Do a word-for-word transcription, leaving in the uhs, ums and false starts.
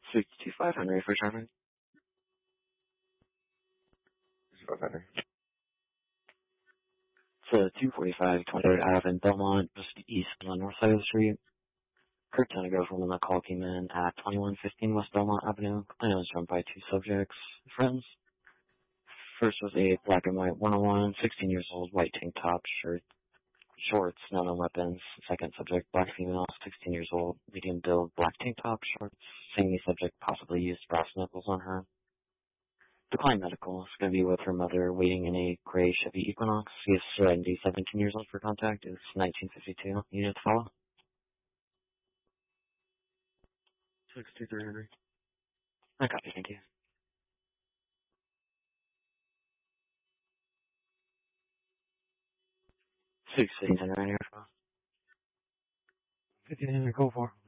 sixty-five Henry for Sherman. sixty-five Henry. It's a two forty-five twenty-third Ave in Belmont, just east on the north side of the street. Kurt Tenego from when the call came in at twenty-one fifteen West Belmont Avenue. Complaint was jumped by two subjects, friends. First was a black and white one oh one, sixteen years old, white tank top, shirt, shorts, no known weapons. Second subject, black female, sixteen years old, medium build, black tank top, shorts. Same subject possibly used brass knuckles on her. Decline medical is going to be with her mother waiting in a gray Chevy Equinox. She is seventy, seventeen years old for contact. It's nineteen fifty-two. You need to follow? six two three Henry. I copy, thank you. six fifteen Henry, right here. fifteen Henry, go for.